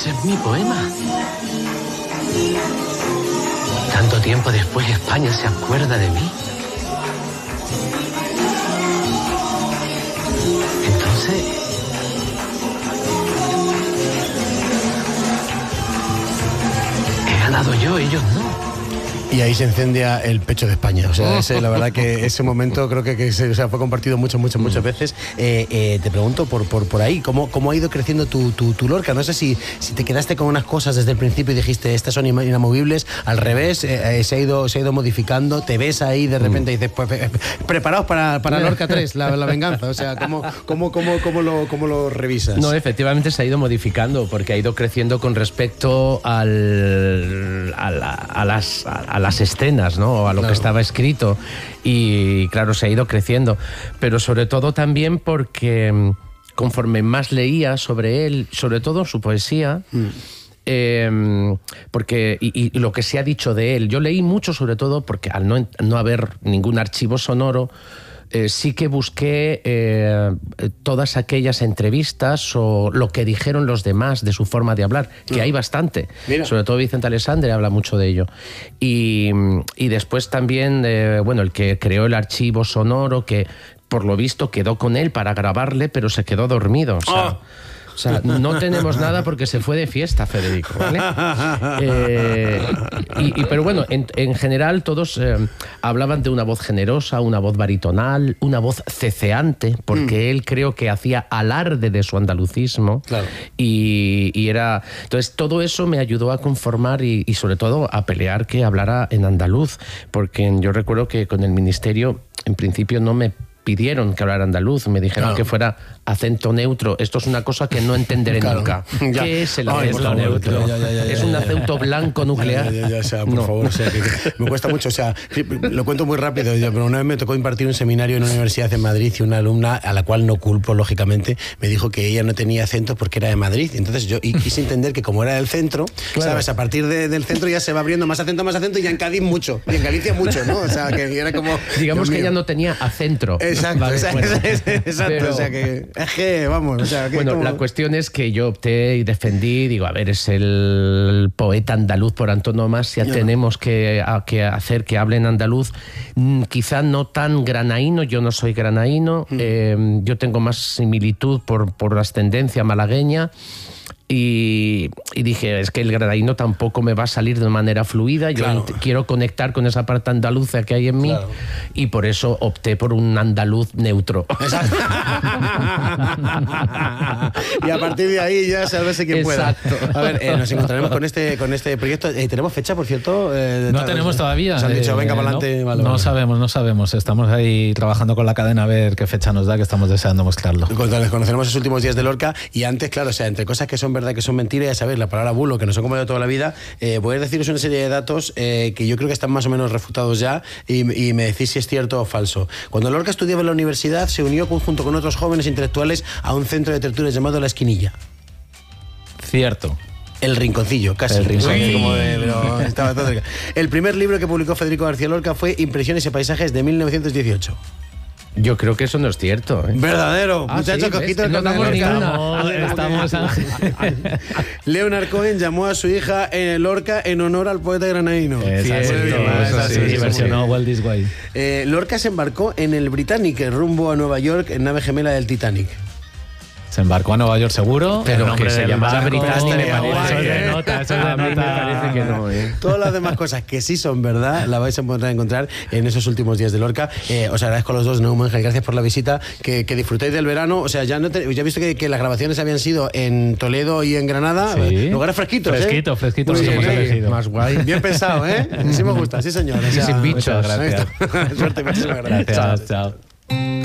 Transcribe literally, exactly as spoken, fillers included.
Ese es mi poema. Tanto tiempo después España se acuerda de mí. Entonces... he ganado yo, ellos no. Y ahí se incendia el pecho de España. O sea, ese, la verdad que ese momento creo que, que se, o sea, fue compartido muchas, muchas, muchas veces. Eh, eh, te pregunto por, por, por ahí, ¿cómo, ¿cómo ha ido creciendo tu, tu, tu Lorca? No sé si, si te quedaste con unas cosas desde el principio y dijiste, estas son inamovibles. Al revés, eh, eh, se, ha ido, se ha ido modificando. Te ves ahí de repente y dices, pues, eh, preparados para, para Lorca tres, la, la venganza. O sea, ¿cómo, cómo, cómo, cómo, lo, ¿cómo lo revisas? No, efectivamente se ha ido modificando porque ha ido creciendo con respecto al, a, la, a, las, a las escenas, ¿no? O a lo claro. que estaba escrito, y claro, se ha ido creciendo, pero sobre todo también porque conforme más leía sobre él, sobre todo su poesía, mm. eh, porque y, y lo que se ha dicho de él, yo leí mucho sobre todo porque al no, no haber ningún archivo sonoro, Eh, sí que busqué eh, todas aquellas entrevistas o lo que dijeron los demás de su forma de hablar, que no. hay bastante. Mira. Sobre todo Vicente Alessandre habla mucho de ello. Y, y después también, eh, bueno, el que creó el archivo sonoro, que por lo visto quedó con él para grabarle, pero se quedó dormido. O sea, oh. O sea, no tenemos nada porque se fue de fiesta, Federico, ¿vale? Eh, y, y, pero bueno, en, en general todos eh, hablaban de una voz generosa, una voz baritonal, una voz ceceante, porque mm. él creo que hacía alarde de su andalucismo. Claro. Y, y era... Entonces todo eso me ayudó a conformar y, y sobre todo a pelear que hablara en andaluz, porque yo recuerdo que con el ministerio en principio no me pidieron que hablara andaluz, me dijeron claro. que fuera acento neutro. Esto es una cosa que no entenderé claro. nunca. Ya. ¿Qué es el acento Ay, neutro? Ya, ya, ya, ya, ¿Es un acento blanco nuclear? Ya, ya, ya, o sea, por no. favor, o sea, que, que me cuesta mucho, o sea, lo cuento muy rápido, pero una vez me tocó impartir un seminario en una universidad en Madrid y una alumna, a la cual no culpo, lógicamente, me dijo que ella no tenía acento porque era de Madrid. Entonces yo y quise entender que como era del centro, claro. ¿sabes? A partir de, del centro ya se va abriendo más acento, más acento, y ya en Cádiz mucho, y en Galicia mucho, ¿no? O sea, que era como... Digamos que ella no tenía acentro. Exacto, vale, exacto, bueno. exacto, Pero, o sea que... Es que, vamos, o sea... Que bueno, como... la cuestión es que yo opté y defendí, digo, a ver, es el poeta andaluz por antonomasia, ya tenemos que, a, que hacer que hable en andaluz, mm, quizá no tan granaíno, yo no soy granaíno, mm. eh, yo tengo más similitud por, por ascendencia malagueña. Y, y dije, es que el granaíno tampoco me va a salir de manera fluida, yo claro. quiero conectar con esa parte andaluza que hay en mí, claro. y por eso opté por un andaluz neutro. Exacto. Y a partir de ahí ya sálvese quien Exacto. pueda. A ver, eh, nos encontraremos con este, con este proyecto. Eh, ¿Tenemos fecha, por cierto? Eh, no tenemos todavía. Nos han dicho, venga, para adelante. No, vale, no vale. sabemos, no sabemos. Estamos ahí trabajando con la cadena a ver qué fecha nos da, que estamos deseando mostrarlo. Les conoceremos los últimos días de Lorca, y antes, claro, o sea, entre cosas que son verdad, que son mentiras, ya sabéis, la palabra bulo, que nos han comido toda la vida, eh, voy a deciros una serie de datos eh, que yo creo que están más o menos refutados ya, y, y me decís si es cierto o falso. Cuando Lorca estudiaba en la universidad, se unió junto con otros jóvenes intelectuales a un centro de tertulias llamado La Esquinilla. Cierto. El Rinconcillo, casi. El Rinconcillo. Como de, pero estaba todo cerca. El primer libro que publicó Federico García Lorca fue Impresiones y paisajes, de mil novecientos dieciocho. Yo creo que eso no es cierto, ¿eh? Verdadero. Ah, Muchachos, sí, cojitos. no damos ni estamos, estamos Leonard Cohen llamó a su hija en Lorca en honor al poeta granaíno. Exacto, eso sí, sí, versionó Walt This Way. Eh, Lorca se embarcó en el Britannic rumbo a Nueva York en nave gemela del Titanic. Se embarcó a Nueva York seguro, pero que se llamara Britannic me parece. Eso de nota, eso de nota. Me parece que no, ¿eh? Todas las demás cosas que sí son verdad la vais a poder encontrar en esos últimos días de Lorca. Eh, os agradezco a los dos, Neumann, gracias por la visita, que, que disfrutéis del verano. O sea, ya, no te, ya he visto que, que las grabaciones habían sido en Toledo y en Granada, sí. Lugares fresquitos, fresquito, ¿eh? Fresquito, fresquito los hemos elegido. Más guay. Bien pensado, ¿eh? Sí me gusta, sí señor. O sea, sin bichos. Gracias. Suerte, muchísimas gracias. Gracias, chao. chao.